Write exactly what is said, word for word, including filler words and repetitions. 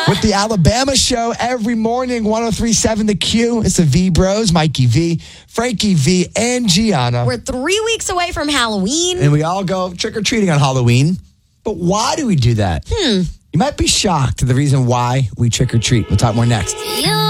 with the Alabama show every morning, one oh three point seven The Q. It's the V Bros, Mikey V, Frankie V, and Gianna. We're three weeks away from Halloween. And we all go trick-or-treating on Halloween. But why do we do that? Hmm. You might be shocked at the reason why we trick-or-treat. We'll talk more next. You